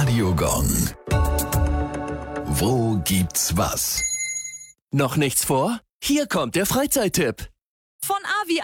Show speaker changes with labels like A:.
A: Radiogong. Wo gibt's was?
B: Noch nichts vor? Hier kommt der Freizeittipp.
C: Von A wie